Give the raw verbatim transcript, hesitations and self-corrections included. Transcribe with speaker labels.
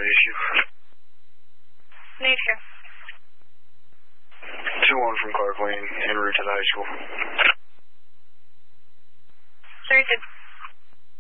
Speaker 1: issue.
Speaker 2: Nature.
Speaker 1: two one from Clark Lane, en route to the high school.